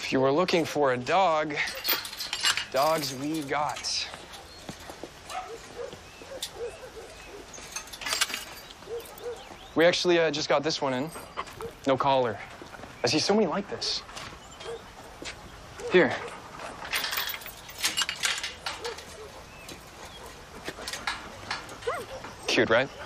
If you were looking for a dog, dogs we got. We actually just got this one in. No collar. I see so many like this. Here. Cute, right?